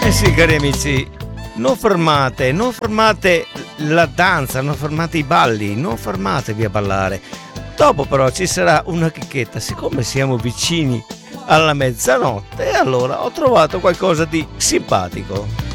Eh sì, cari amici, non fermate la danza, non fermate i balli, non fermatevi a ballare. Dopo però ci sarà una chicchetta, siccome siamo vicini alla mezzanotte, allora ho trovato qualcosa di simpatico.